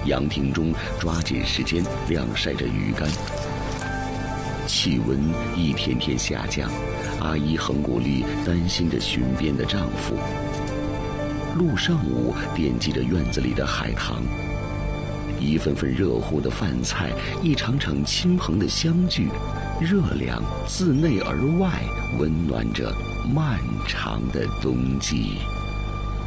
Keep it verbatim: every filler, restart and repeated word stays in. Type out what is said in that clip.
凉亭中抓紧时间晾晒着鱼干。气温一天天下降，阿姨横鼓励担心着巡边的丈夫。陆上午惦记着院子里的海棠，一份份热乎的饭菜，一场场亲朋的相聚，热量自内而外温暖着漫长的冬季。